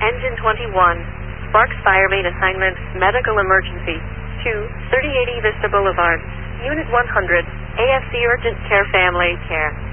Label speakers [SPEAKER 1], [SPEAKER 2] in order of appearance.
[SPEAKER 1] Engine 21. Sparks Fire Main Assignment, Medical Emergency. 2, 3080 Vista Boulevard. Unit 100. AFC Urgent Care Family Care.